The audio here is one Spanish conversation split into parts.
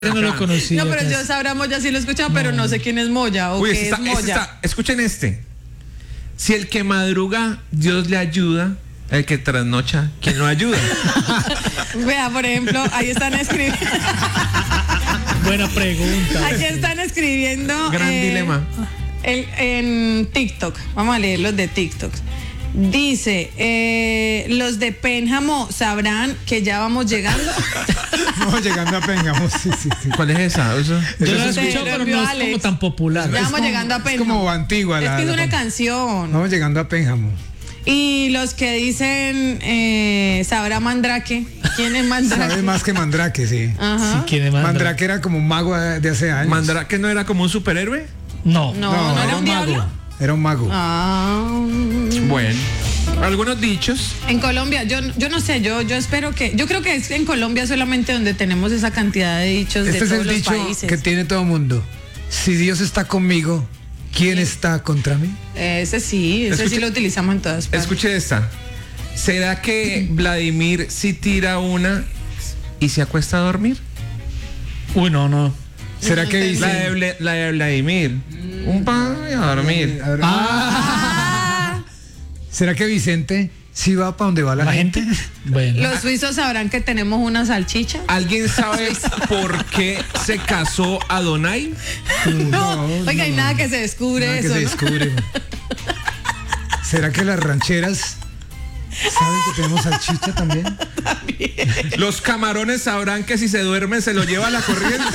No lo conocía. No, pero yo Sabra Moya sí lo he escuchado, pero no sé quién es Moya o Uy, qué es Moya. Escuchen este. Si el que madruga, Dios le ayuda. El que trasnocha, ¿quién lo ayuda? Vea, por ejemplo, ahí están escribiendo. Buena pregunta. Aquí están escribiendo. Gran dilema. En TikTok. Vamos a leer los de TikTok. Dice, los de Pénjamo sabrán que ya vamos llegando. Vamos llegando a Pénjamo, sí. ¿Cuál es esa? Yo la he escuchado, pero no es como tan popular. Ya vamos llegando a Pénjamo. Es como antigua. Es que es una canción. Vamos llegando a Pénjamo. Y los que dicen, sabrá Mandrake. ¿Quién es Mandrake? Sabe más que Mandrake, sí. Ajá. Sí, ¿quién es Mandrake era como un mago de hace años. ¿Mandrake no era como un superhéroe? No. No era un mago. diablo. Era un mago. Bueno, algunos dichos. En Colombia, yo no sé, yo espero que, yo creo que es en Colombia solamente donde tenemos esa cantidad de dichos Este de es todos el los dicho países. que tiene todo el mundo. Si Dios está conmigo, ¿quién está contra mí? Ese sí lo utilizamos en todas partes. Escuche esta. ¿Será que Vladimir sí tira una y se acuesta a dormir? Uy, no. ¿Será que dice? La de Vladimir. Un pan y a dormir. ¿Será que Vicente sí va para donde va la gente? Bueno. Los suizos sabrán que tenemos una salchicha. ¿Alguien sabe por qué se casó Adonai? No, oiga, hay nada que se descubre Nada que eso, se ¿no? descubre. ¿Será que las rancheras saben que tenemos salchicha también? Los camarones sabrán que si se duermen se lo lleva la corriente.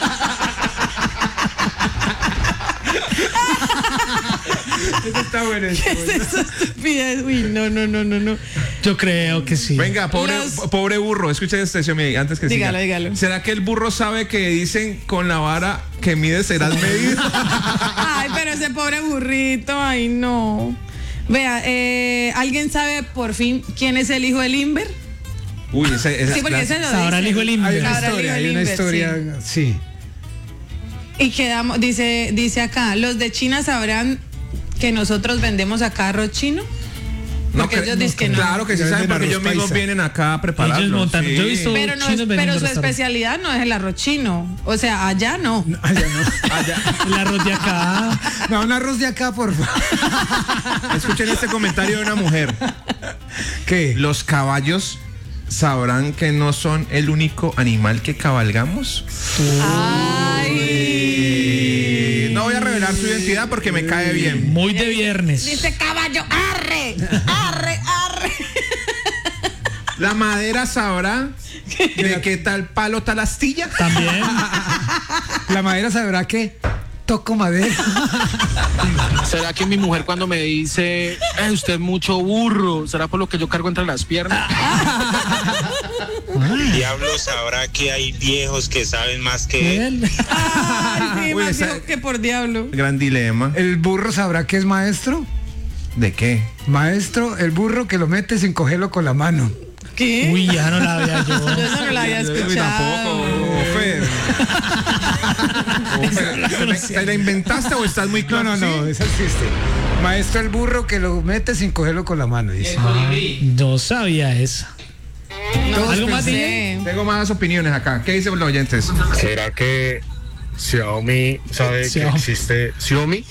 Eso está bueno. ¿Qué es esa estupidez? Uy, no. Yo creo que sí. Venga, pobre burro. Escucha esta Xiaomi, antes que siga. Dígalo. ¿Será que el burro sabe que dicen con la vara que mide serás medido? Ay, pero ese pobre burrito, ay, no. Vea, ¿alguien sabe por fin quién es el hijo de Limber? Uy, Sí, porque ese lo Sabrá el dice. hijo del Inver. Hay una historia, sí. Y quedamos, dice acá, los de China sabrán que nosotros vendemos acá arroz chino. Porque ellos dicen que no. Claro que sí Ya saben, venden porque ellos arroz mismos paisa. vienen acá a prepararlo. Ellos montan. Sí. Yo he visto Pero, no chinos es, vendiendo pero su restaurantes. especialidad no es el arroz chino. O sea, allá no. Allá no. El arroz de acá. No, un arroz de acá, por favor. Escuchen este comentario de una mujer. ¿Qué? Los caballos sabrán que no son el único animal que cabalgamos. Ay. No voy a revelar su identidad porque me cae bien. Muy de viernes. Dice caballo, arre. La madera sabrá de qué tal palo tal astilla. También. La madera sabrá que toco madera. ¿Será que mi mujer cuando me dice, usted es mucho burro, será por lo que yo cargo entre las piernas? El diablo sabrá que hay viejos que saben más que él. Ay, sí, Uy, más esa- viejo que por diablo. Gran dilema. ¿El burro sabrá que es maestro? ¿De qué? Maestro, el burro que lo mete sin cogerlo con la mano. ¿Qué? Uy, ya no la había yo. Yo eso no lo había Uy, escuchado. tampoco, Fer. ¿Te la inventaste o estás muy claro? No, esa existe. Maestro, el burro que lo mete sin cogerlo con la mano, dice. No sabía eso. No, ¿Algo más, sé. Tengo más opiniones acá. ¿Qué dicen los oyentes? ¿Será que Xiaomi sabe que Xiaomi. existe Xiaomi?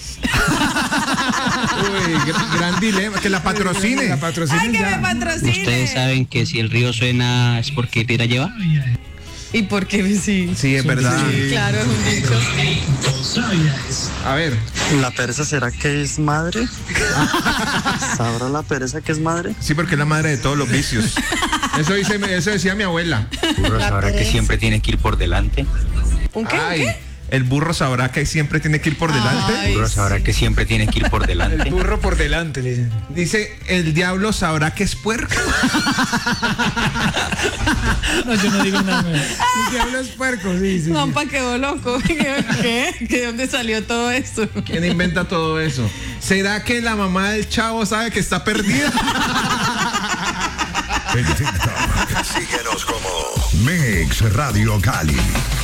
Uy, gran dilema. Que la patrocine. La patrocina Ay, que me ya. patrocine. Ustedes saben que si el río suena es porque piedra lleva. ¿Y por qué sí? Sí, es verdad. Claro, es un dicho. A ver. ¿La pereza será que es madre? ¿Sabrá la pereza que es madre? Sí, porque es la madre de todos los vicios. Eso decía mi abuela. Burro sabrá que siempre tiene que ir por delante. ¿Un qué? Ay, ¿Un qué? el burro sabrá que siempre tiene que ir por delante. Ay, Burro sabrá que siempre tiene que ir por El delante. burro por delante, le dicen. Dice, el diablo sabrá que es puerco. No, yo no digo nada. El diablo es puerco, sí. Juanpa quedó loco. ¿Qué? ¿De dónde salió todo esto? ¿Quién inventa todo eso? ¿Será que la mamá del chavo sabe que está perdida? En TikTok, síguenos como Mix Radio Cali.